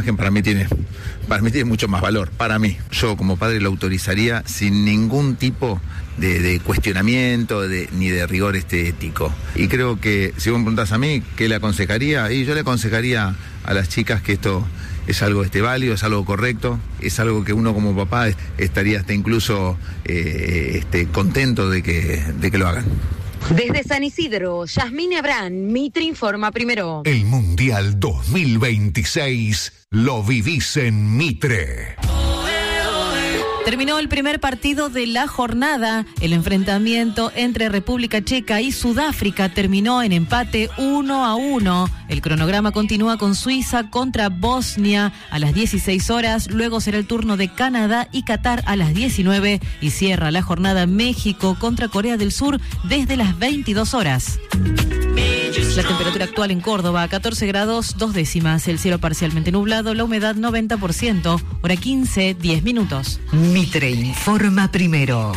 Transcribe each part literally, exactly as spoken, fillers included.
imagen para mí tiene, para mí tiene mucho más valor, para mí. Yo como padre lo autorizaría sin ningún tipo de, de cuestionamiento de, ni de rigor este ético. Y creo que si vos me preguntás a mí, ¿qué le aconsejaría? Y yo le aconsejaría a las chicas que esto es algo este, válido, es algo correcto, es algo que uno como papá estaría hasta incluso eh, este, contento de que, de que lo hagan. Desde San Isidro, Yasmín Abrán, Mitre informa primero. El Mundial dos mil veintiséis lo vivís en Mitre. Terminó el primer partido de la jornada. El enfrentamiento entre República Checa y Sudáfrica terminó en empate uno a uno. El cronograma continúa con Suiza contra Bosnia a las dieciséis horas. Luego será el turno de Canadá y Qatar a las diecinueve. Y cierra la jornada México contra Corea del Sur desde las veintidós horas. La temperatura actual en Córdoba, catorce grados, dos décimas. El cielo parcialmente nublado, la humedad noventa por ciento. Hora quince, diez minutos. Mitre informa primero.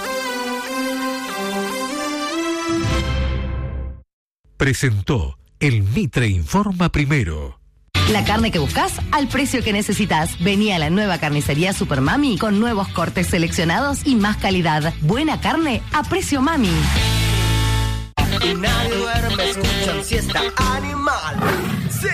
Presentó el Mitre informa primero. La carne que buscas al precio que necesitas. Vení a la nueva carnicería Super Mami con nuevos cortes seleccionados y más calidad. Buena carne a precio Mami. Y nadie duerme, escuchan siesta animal. Sí.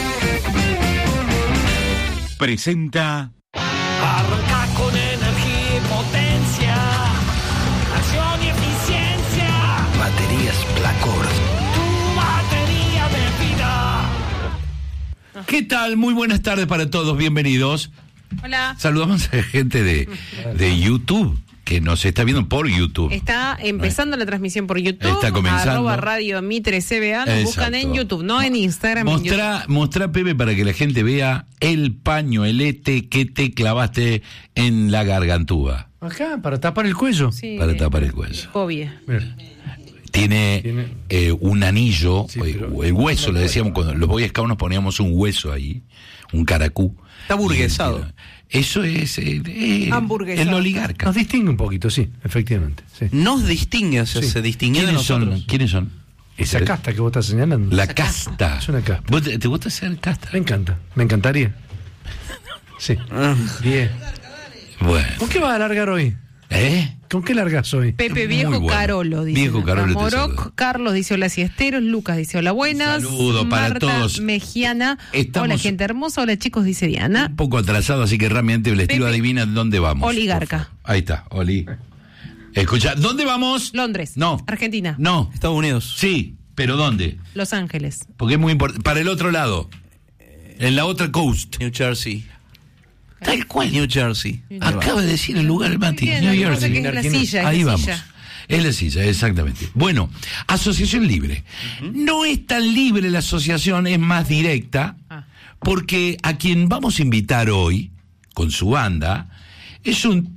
Presenta. Arranca con energía y potencia, acción y eficiencia. Baterías Placor. Tu batería de vida. ¿Qué tal? Muy buenas tardes para todos, bienvenidos. Hola. Saludamos a gente de, de YouTube, que nos está viendo por YouTube. Está empezando la transmisión por YouTube. Está comenzando. Arroba Radio Mitre C B A. Nos Exacto. buscan en YouTube, no en Instagram. Mostrá, en YouTube. mostrá, Pepe, para que la gente vea el paño, el ete que te clavaste en la gargantúa. Acá, para tapar el cuello. Sí, Para tapar el cuello. Fobia. Mira. Tiene, Tiene- eh, un anillo, Sí, eh, pero- el hueso, le decíamos, cuando los Boy Scouts nos poníamos un hueso ahí, un caracú. Está burguesado. Eso es eh, eh, Hamburguesado. el oligarca. Nos distingue un poquito, sí, efectivamente. Sí. Nos distingue, o sea, Sí. se distingue de ¿Quiénes son? nosotros. ¿Quiénes son? Esa ¿Ustedes? casta que vos estás señalando. La casta. Es una casta. ¿Vos te, te gusta ser casta? Me encanta, me encantaría. Sí. Ah. Bien. Bueno. ¿Con qué vas a largar hoy? ¿Eh? ¿Con qué largas hoy? Pepe Muy Viejo bueno. Carolo dice. Viejo Carolo, te Moroc, saludo. Carlos dice hola siesteros, Lucas dice hola buenas. Saludo para Marta todos. Mejiana, Estamos- hola gente hermosa, hola chicos dice Diana. Un poco atrasado, así que rápidamente les tiro Pepe. adivina dónde vamos. Oligarca. Por favor. Ahí está, Oli. Escucha, ¿dónde vamos? Londres. No. Argentina. No. Estados Unidos. Sí, pero ¿dónde? Los Ángeles. Porque es muy importante. Para el otro lado. En la otra coast. New Jersey. Tal cual. New Jersey. Acaba de decir el lugar, el Mati. Bien, New lo que pasa Jersey. es que es la silla, es Ahí la vamos. silla. Es la silla, exactamente. Bueno, asociación libre. No es tan libre la asociación, es más directa, Ah. porque a quien vamos a invitar hoy, con su banda, es un...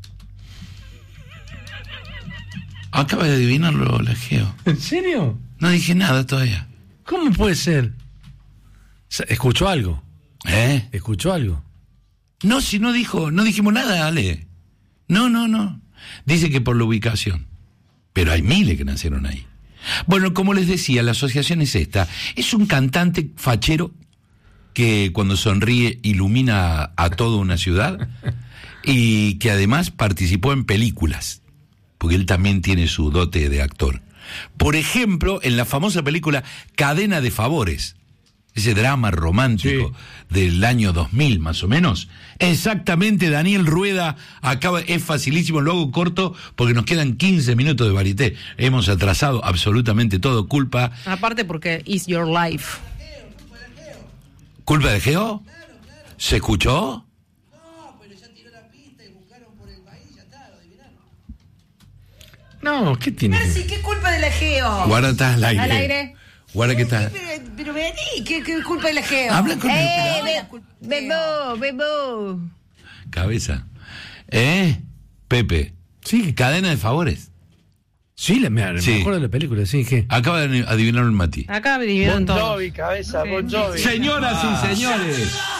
Acaba de adivinarlo, la Geo. ¿En serio? No dije nada todavía. ¿Cómo puede ser? Sa- ¿Escuchó algo? ¿Eh? ¿Escuchó algo? No, si no dijo, no dijimos nada, Ale. No, no, no. Dice que por la ubicación. Pero hay miles que nacieron ahí. Bueno, como les decía, la asociación es esta. Es un cantante fachero que cuando sonríe ilumina a, a toda una ciudad y que además participó en películas, porque él también tiene su dote de actor. Por ejemplo, en la famosa película Cadena de Favores, ese drama romántico Sí. del año dos mil más o menos. Exactamente, Daniel Rueda acaba, es facilísimo, lo hago corto porque nos quedan quince minutos de varieté. Hemos atrasado absolutamente todo, culpa, Aparte porque it's your life. culpa de Geo. ¿Se escuchó? No, ¿qué tiene? Percy, ¿qué culpa de la Geo? Guarda, estás al aire. ¿Al aire? Guarda que está. Pero, pero vení, ¿qué, qué culpa de la Geo? Habla con el eh, operador. be- Bebo, bebo. Cabeza. ¿Eh? Pepe. Sí, Cadena de Favores. sí, la, me, me Sí. acuerdo de la película, sí, ¿qué? Acaba de adivinar el Mati. Acá adivinaron todo. cabeza, Bon Jovi. Señoras y señores,